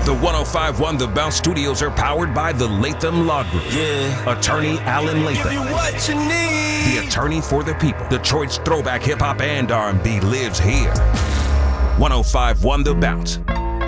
The 105.1 The Bounce Studios are powered by the Latham Law Group. Yeah. Attorney Alan Latham. Give you what you need. The attorney for the people. Detroit's throwback hip hop and R&B lives here. 105.1 The Bounce.